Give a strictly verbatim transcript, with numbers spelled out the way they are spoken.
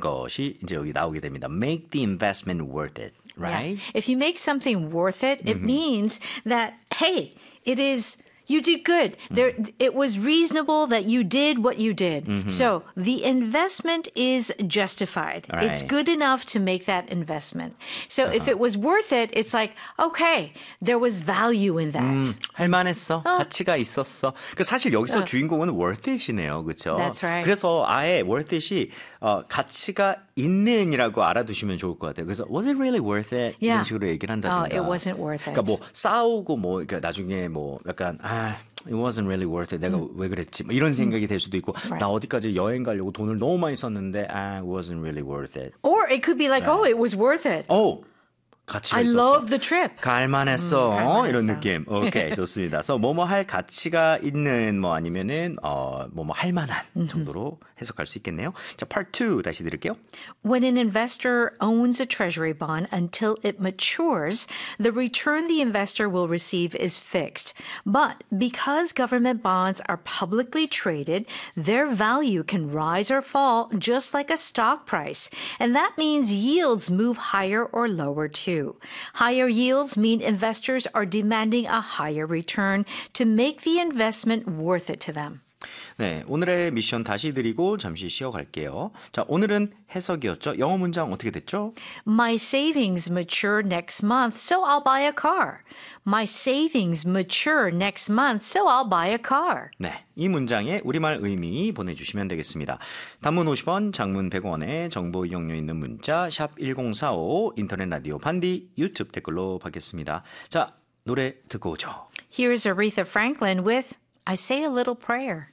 것이 이제 여기 나오게 됩니다. Make the investment worth it, right? Yeah. If you make something worth it, it mm-hmm. means that, hey, it is... You did good. There, it was reasonable that you did what you did. Mm-hmm. So the investment is justified. Right. It's good enough to make that investment. So uh-huh. if it was worth it, it's like, okay, there was value in that. 음, 할만했어. 어. 가치가 있었어. 그 사실 여기서 어. 주인공은 worth it이네요. 그렇죠? That's right. 그래서 아예 worth it이 어, 가치가 있는이라고 알아두시면 좋을 것 같아요. 그래서 was it really worth it? Yeah. 이런 식으로 얘기를 한다든가. Oh, it wasn't worth it. 그러니까 뭐 싸우고 뭐 그러니까 나중에 뭐 약간 아, it wasn't really worth it. 내가 음. 왜 그랬지? 뭐 이런 생각이 음. 될 수도 있고 right. 나 어디까지 여행 가려고 돈을 너무 많이 썼는데 아, it wasn't really worth it. Or it could be like, yeah. oh, it was worth it. Oh. 가치가 I 있었어. love the trip. 갈만했어. 음, 갈만했어. 이런 느낌. 오케이, 좋습니다. 그래서 뭐뭐 할 가치가 있는 뭐 아니면은 어 뭐뭐 할 만한 정도로 해석할 수 있겠네요. 자, part two 다시 드릴게요. When an investor owns a treasury bond until it matures, the return the investor will receive is fixed. But because government bonds are publicly traded, their value can rise or fall just like a stock price. And that means yields move higher or lower too. Higher yields mean investors are demanding a higher return to make the investment worth it to them. 네, 오늘의 미션 다시 드리고 잠시 쉬어갈게요. 자, 오늘은 해석이었죠. 영어 문장 어떻게 됐죠? My savings mature next month, so I'll buy a car. My savings mature next month, so I'll buy a car. 네, 이 문장의 우리말 의미 보내주시면 되겠습니다. 단문 오십 원, 장문 백 원의 정보 이용료 있는 문자 샵 일공사오 인터넷 라디오 반디 유튜브 댓글로 받겠습니다. 자, 노래 듣고 오죠. Here's Aretha Franklin with I Say a Little Prayer.